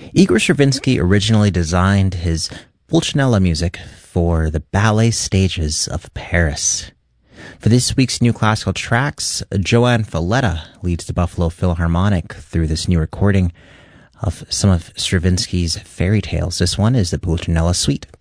Igor Stravinsky originally designed his Pulcinella music for the ballet stages of Paris. For this week's New Classical Tracks, Joanne Falletta leads the Buffalo Philharmonic through this new recording of some of Stravinsky's fairy tales. This one is the Pulcinella Suite.